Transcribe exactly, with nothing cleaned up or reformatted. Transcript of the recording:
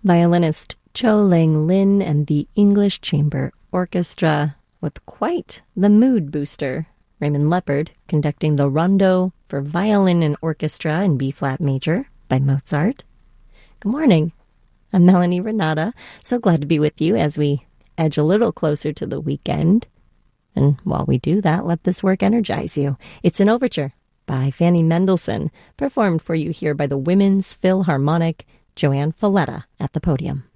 Violinist Cho Lang Lin and the English Chamber Orchestra with quite the mood booster. Raymond Leppard conducting the Rondo for Violin and Orchestra in B-flat major by Mozart. Good morning. I'm Melanie Renata. So glad to be with you as we edge a little closer to the weekend. And while we do that, let this work energize you. It's an overture by Fanny Mendelssohn, performed for you here by the Women's Philharmonic, Joanne Falletta at the podium.